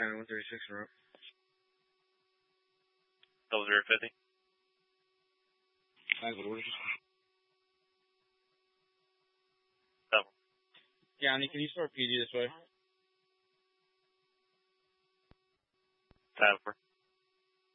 County 136 in route. 0050. What orders? County, can you start PD this way? 5-4.